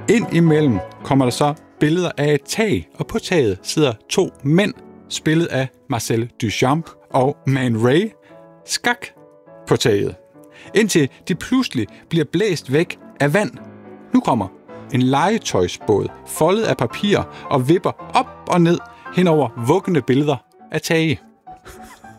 Ind imellem kommer der så billeder af et tag, og på taget sidder 2 mænd, spillet af Marcel Duchamp og Man Ray, skak på taget. Indtil de pludselig bliver blæst væk af vand. Nu kommer en legetøjsbåd, foldet af papir og vipper op og ned hen over vuggende billeder af tage.